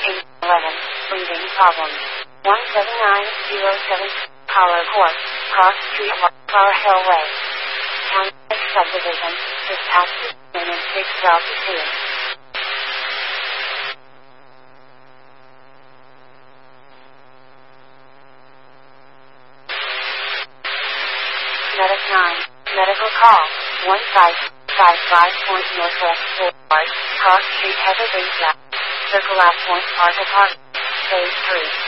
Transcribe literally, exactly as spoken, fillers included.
eight eleven, breathing problems. one seven nine zero seven, Collar Court, Cross Street, Flower Hill Way. Town subdivision, just past the and six Delta two. Medic nine, medical call, one five five five point northwest Boulevard, Cross Street, Heather Bay Flat. Circle at Point Park Apartment, Phase three.